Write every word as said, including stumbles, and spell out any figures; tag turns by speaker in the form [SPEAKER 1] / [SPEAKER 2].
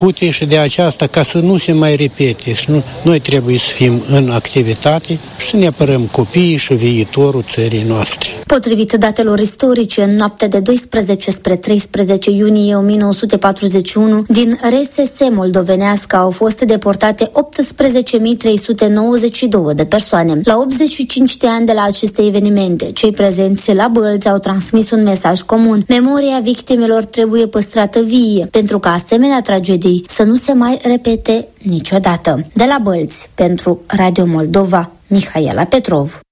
[SPEAKER 1] Pute și de aceasta, ca să nu se mai repete și nu, noi trebuie să fim în activitate și să ne apărăm copiii și viitorul țării noastre.
[SPEAKER 2] Potrivit datelor istorice, în noaptea de doisprezece spre treisprezece iunie o mie nouă sute patruzeci și unu, din R S S moldovenească au fost deportate optsprezece mii trei sute nouăzeci și doi de persoane. La optzeci și cinci de ani de la aceste evenimente, cei prezenți la Bălți au transmis un mesaj comun. Memoria victimelor trebuie păstrată vie, pentru ca asemenea tragedii să nu se mai repete niciodată. De la Bălți, pentru Radio Moldova, Mihaela Petrov.